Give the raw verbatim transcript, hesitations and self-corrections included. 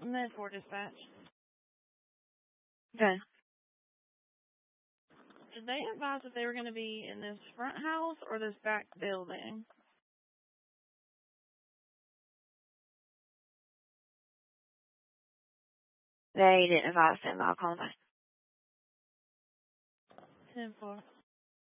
Med four dispatch. Okay. Did they advise that they were going to be in this front house or this back building? They didn't advise them. I'll call them back. ten four.